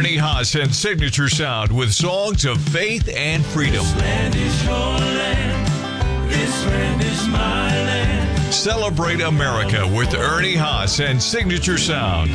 Ernie Haas and Signature Sound with songs of faith and freedom. This land is your land. This land is my land. Celebrate America with Ernie Haas and Signature Sound.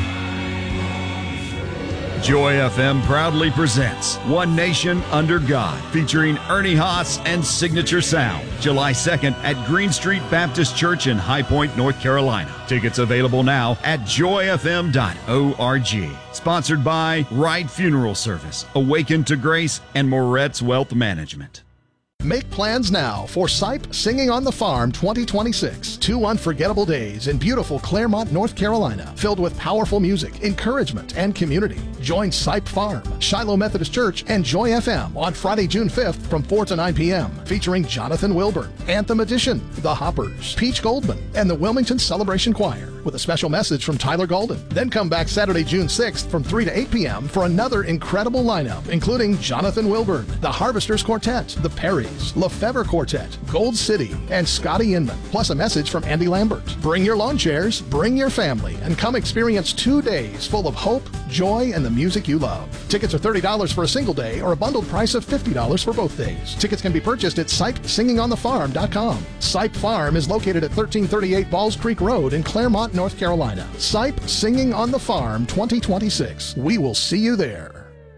Joy FM proudly presents One Nation Under God, featuring Ernie Haas and Signature Sound, July 2nd at Green Street Baptist Church in High Point, North Carolina. Tickets available now at joyfm.org. Sponsored by Ride Funeral Service, Awaken to Grace, and Moretz Wealth Management. Make plans now for SIPE Singing on the Farm 2026. 2 unforgettable days in beautiful Claremont, North Carolina, filled with powerful music, encouragement, and community. Join SIPE Farm, Shiloh Methodist Church, and Joy FM on Friday, June 5th from 4 to 9 p.m., featuring Jonathan Wilburn, Anthem Edition, The Hoppers, Peach Goldman, and the Wilmington Celebration Choir, with a special message from Tyler Golden. Then come back Saturday, June 6th from 3 to 8 p.m. for another incredible lineup, including Jonathan Wilburn, the Harvesters Quartet, the Perrys, Lefevre Quartet, Gold City, and Scotty Inman, plus a message from Andy Lambert. Bring your lawn chairs, bring your family, and come experience 2 days full of hope, joy, and the music you love. Tickets are $30 for a single day or a bundled price of $50 for both days. Tickets can be purchased at SIPESingingOnTheFarm.com. SIPE Farm is located at 1338 Balls Creek Road in Claremont, North Carolina. SIPE Singing on the Farm 2026. We will see you there.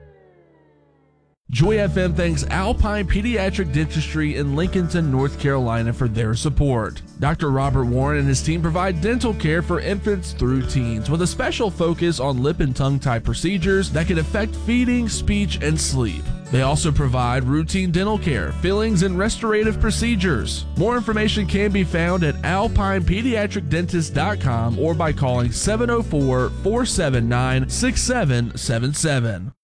Joy FM thanks Alpine Pediatric Dentistry in Lincolnton, North Carolina for their support. Dr. Robert Warren and his team provide dental care for infants through teens with a special focus on lip and tongue type procedures that can affect feeding, speech, and sleep. They also provide routine dental care, fillings, and restorative procedures. More information can be found at alpinepediatricdentist.com or by calling 704-479-6777.